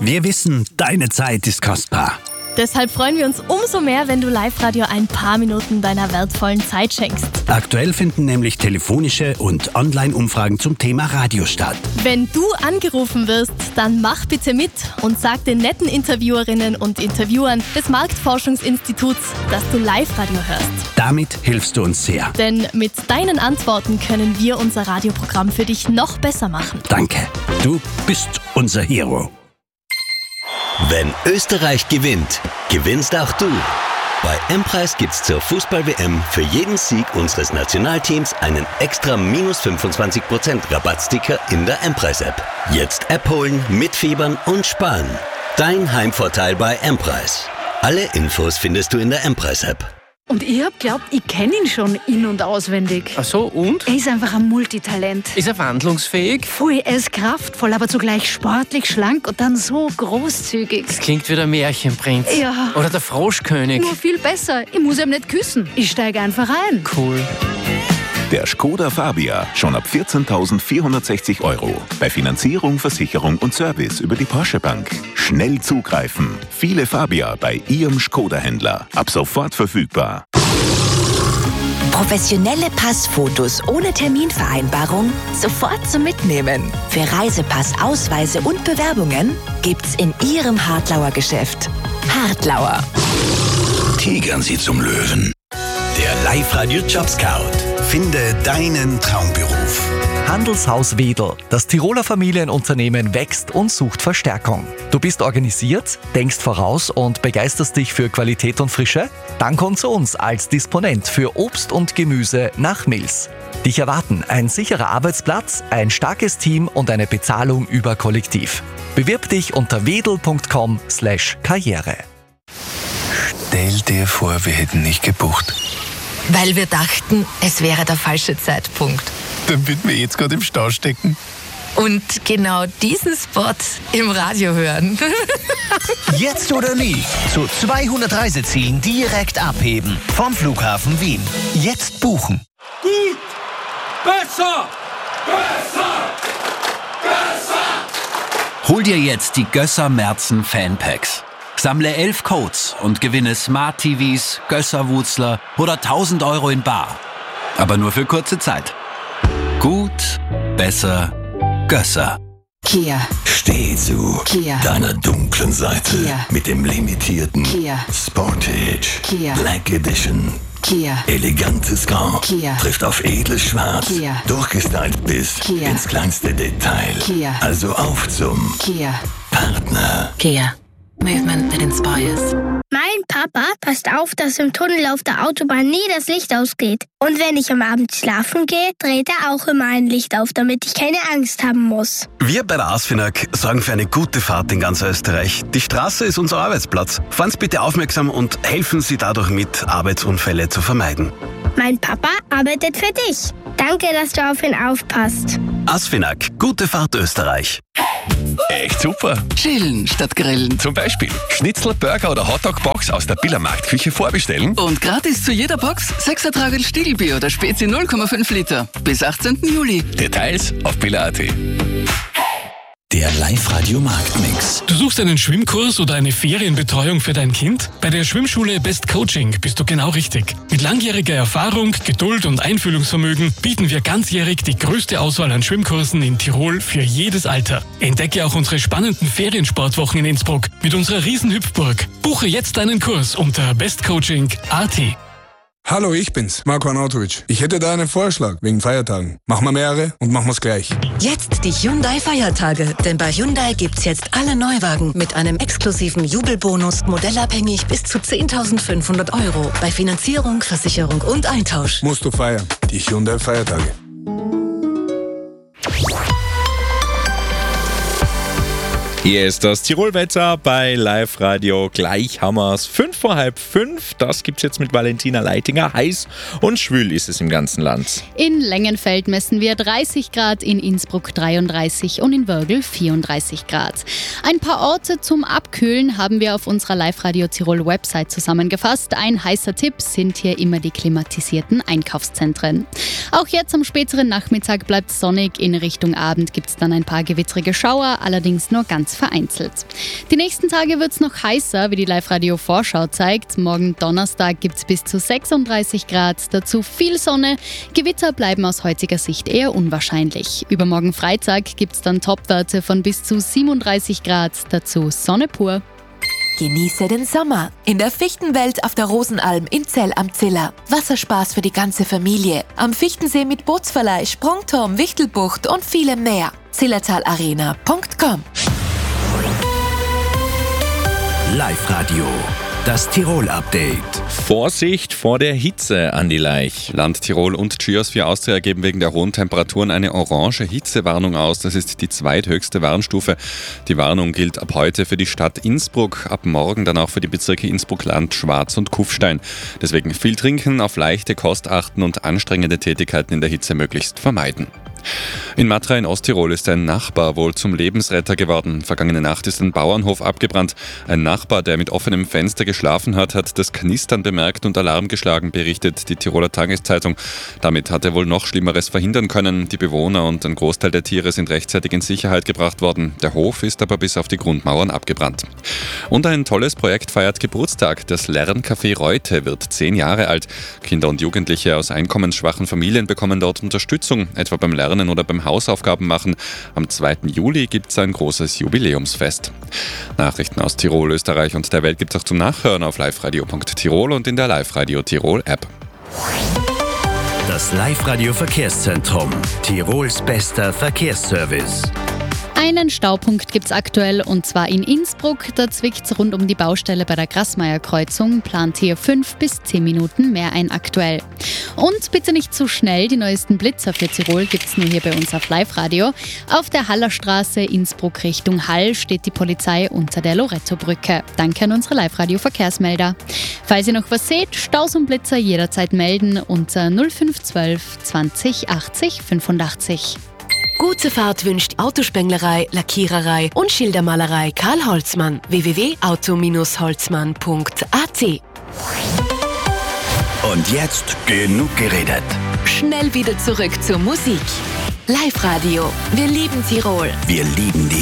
Wir wissen, deine Zeit ist kostbar. Deshalb freuen wir uns umso mehr, wenn du Live-Radio ein paar Minuten deiner wertvollen Zeit schenkst. Aktuell finden nämlich telefonische und Online-Umfragen zum Thema Radio statt. Wenn du angerufen wirst, dann mach bitte mit und sag den netten Interviewerinnen und Interviewern des Marktforschungsinstituts, dass du Live-Radio hörst. Damit hilfst du uns sehr. Denn mit deinen Antworten können wir unser Radioprogramm für dich noch besser machen. Danke. Du bist unser Hero. Wenn Österreich gewinnt, gewinnst auch du. Bei M-Preis gibt's zur Fußball-WM für jeden Sieg unseres Nationalteams einen extra minus 25% Rabattsticker in der M-Preis-App. Jetzt App holen, mitfiebern und sparen. Dein Heimvorteil bei M-Preis. Alle Infos findest du in der M-Preis-App. Und ich hab glaubt, ich kenne ihn schon in- und auswendig. Ach so, und? Er ist einfach ein Multitalent. Ist er wandlungsfähig? Voll, er ist kraftvoll, aber zugleich sportlich, schlank und dann so großzügig. Das klingt wie der Märchenprinz. Ja. Oder der Froschkönig. Nur viel besser. Ich muss ihm nicht küssen. Ich steige einfach ein. Cool. Der Skoda Fabia, schon ab 14.460 €. Bei Finanzierung, Versicherung und Service über die Porsche Bank. Schnell zugreifen. Viele Fabia bei Ihrem Skoda-Händler. Ab sofort verfügbar. Professionelle Passfotos ohne Terminvereinbarung sofort zum Mitnehmen. Für Reisepass, Ausweise und Bewerbungen gibt's in Ihrem Hartlauer Geschäft. Hartlauer. Tigern Sie zum Löwen. Der Live-Radio Jobscout. Finde deinen Traumberuf. Handelshaus Wedel. Das Tiroler Familienunternehmen wächst und sucht Verstärkung. Du bist organisiert, denkst voraus und begeisterst dich für Qualität und Frische? Dann komm zu uns als Disponent für Obst und Gemüse nach Mills. Dich erwarten ein sicherer Arbeitsplatz, ein starkes Team und eine Bezahlung über Kollektiv. Bewirb dich unter wedel.com/karriere. Stell dir vor, wir hätten nicht gebucht. Weil wir dachten, es wäre der falsche Zeitpunkt. Dann würden wir jetzt gerade im Stau stecken. Und genau diesen Spot im Radio hören. Jetzt oder nie. Zu 200 Reisezielen direkt abheben. Vom Flughafen Wien. Jetzt buchen. Gut! Besser! Besser! Besser! Hol dir jetzt die Gösser Merzen Fanpacks. Sammle 11 Codes und gewinne Smart TVs, Gösser-Wutzler oder 1.000 € in bar. Aber nur für kurze Zeit. Gut, besser, Gösser. Kia. Steh zu Kia. deiner dunklen Seite Kia. mit dem limitierten Kia. Sportage Kia. Black Edition. Kia. Elegantes Grau Kia. trifft auf edles Schwarz, Kia. durchgestylt bis Kia. ins kleinste Detail. Kia. Also auf zum Kia. Partner. Kia. Movement that inspires. Mein Papa passt auf, dass im Tunnel auf der Autobahn nie das Licht ausgeht. Und wenn ich am Abend schlafen gehe, dreht er auch immer ein Licht auf, damit ich keine Angst haben muss. Wir bei der ASFINAG sorgen für eine gute Fahrt in ganz Österreich. Die Straße ist unser Arbeitsplatz. Fahren Sie bitte aufmerksam und helfen Sie dadurch mit, Arbeitsunfälle zu vermeiden. Mein Papa arbeitet für dich. Danke, dass du auf ihn aufpasst. ASFINAG, gute Fahrt Österreich. Echt super. Chillen statt grillen. Zum Beispiel Schnitzel, Burger oder Hotdog-Box aus der Billermarktküche vorbestellen. Und gratis zu jeder Box 6er Tragel Stiegelbier oder Spezi 0,5 Liter. Bis 18. Juli. Details auf biller.at. Der Live-Radio Marktmix. Du suchst einen Schwimmkurs oder eine Ferienbetreuung für dein Kind? Bei der Schwimmschule Best Coaching bist du genau richtig. Mit langjähriger Erfahrung, Geduld und Einfühlungsvermögen bieten wir ganzjährig die größte Auswahl an Schwimmkursen in Tirol für jedes Alter. Entdecke auch unsere spannenden Feriensportwochen in Innsbruck mit unserer Riesenhüpfburg. Buche jetzt deinen Kurs unter bestcoaching.at. Hallo, ich bin's, Marco Arnautovic. Ich hätte da einen Vorschlag wegen Feiertagen. Machen wir mehrere und machen wir's gleich. Jetzt die Hyundai-Feiertage. Denn bei Hyundai gibt's jetzt alle Neuwagen mit einem exklusiven Jubelbonus, modellabhängig bis zu 10.500 €. Bei Finanzierung, Versicherung und Eintausch. Musst du feiern. Die Hyundai-Feiertage. Hier ist das Tirolwetter bei Live Radio. Gleich haben wir es 5:45. Das gibt's jetzt mit Valentina Leitinger. Heiß und schwül ist es im ganzen Land. In Lengenfeld messen wir 30 Grad, in Innsbruck 33 und in Wörgl 34 Grad. Ein paar Orte zum Abkühlen haben wir auf unserer Live Radio Tirol Website zusammengefasst. Ein heißer Tipp sind hier immer die klimatisierten Einkaufszentren. Auch jetzt am späteren Nachmittag bleibt es sonnig. In Richtung Abend gibt es dann ein paar gewittrige Schauer, allerdings nur ganz ganz vereinzelt. Die nächsten Tage wird es noch heißer, wie die Live-Radio-Vorschau zeigt. Morgen Donnerstag gibt es bis zu 36 Grad, dazu viel Sonne. Gewitter bleiben aus heutiger Sicht eher unwahrscheinlich. Übermorgen Freitag gibt es dann Topwerte von bis zu 37 Grad, dazu Sonne pur. Genieße den Sommer in der Fichtenwelt auf der Rosenalm in Zell am Ziller. Wasserspaß für die ganze Familie. Am Fichtensee mit Bootsverleih, Sprungturm, Wichtelbucht und vielem mehr. zillertalarena.com. Live-Radio, das Tirol-Update. Vorsicht vor der Hitze an die Laich. Land Tirol und Geosphere Austria geben wegen der hohen Temperaturen eine orange Hitzewarnung aus. Das ist die zweithöchste Warnstufe. Die Warnung gilt ab heute für die Stadt Innsbruck, ab morgen dann auch für die Bezirke Innsbruck-Land, Schwarz und Kufstein. Deswegen viel trinken, auf leichte Kost achten und anstrengende Tätigkeiten in der Hitze möglichst vermeiden. In Matra in Osttirol ist ein Nachbar wohl zum Lebensretter geworden. Vergangene Nacht ist ein Bauernhof abgebrannt. Ein Nachbar, der mit offenem Fenster geschlafen hat, hat das Knistern bemerkt und Alarm geschlagen, berichtet die Tiroler Tageszeitung. Damit hat er wohl noch Schlimmeres verhindern können. Die Bewohner und ein Großteil der Tiere sind rechtzeitig in Sicherheit gebracht worden. Der Hof ist aber bis auf die Grundmauern abgebrannt. Und ein tolles Projekt feiert Geburtstag. Das Lerncafé Reute wird 10 Jahre alt. Kinder und Jugendliche aus einkommensschwachen Familien bekommen dort Unterstützung, etwa beim Lernen oder beim Hausaufgaben machen. Am 2. Juli gibt es ein großes Jubiläumsfest. Nachrichten aus Tirol, Österreich und der Welt gibt es auch zum Nachhören auf liveradio.tirol und in der Live-Radio Tirol App. Das Live-Radio Verkehrszentrum. Tirols bester Verkehrsservice. Einen Staupunkt gibt es aktuell und zwar in Innsbruck. Da zwickt's rund um die Baustelle bei der Grasmeier-Kreuzung. Plant hier 5 bis 10 Minuten mehr ein aktuell. Und bitte nicht zu schnell, die neuesten Blitzer für Tirol gibt's nur hier bei uns auf Live-Radio. Auf der Hallerstraße Innsbruck Richtung Hall steht die Polizei unter der Loretto-Brücke. Danke an unsere Live-Radio-Verkehrsmelder. Falls ihr noch was seht, Staus und Blitzer jederzeit melden unter 0512 20 80 85. Gute Fahrt wünscht Autospenglerei, Lackiererei und Schildermalerei Karl Holzmann. www.auto-holzmann.at. Und jetzt genug geredet. Schnell wieder zurück zur Musik. Live-Radio. Wir lieben Tirol. Wir lieben die